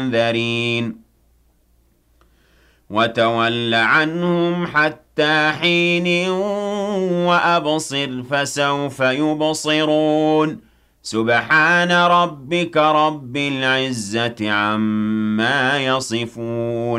منذرين وتول عنهم حتى حين وأبصر فسوف يبصرون سبحان ربك رب العزة عما يصفون